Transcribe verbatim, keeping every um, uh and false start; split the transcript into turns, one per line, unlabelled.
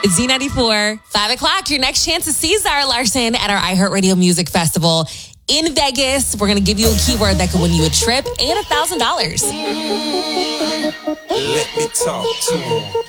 It's Z ninety-four, five o'clock. Your next chance to see Zara Larsson at our iHeartRadio Music Festival in Vegas. We're going to give you a keyword that could win you a trip and one thousand dollars.
Let me talk to him.